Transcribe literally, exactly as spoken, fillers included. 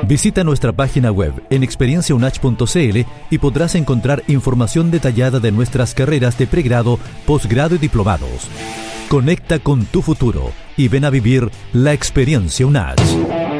Visita nuestra página web en experiencia u n a c h punto c l y podrás encontrar información detallada de nuestras carreras de pregrado, posgrado y diplomados. Conecta con tu futuro y ven a vivir la experiencia U N A C H.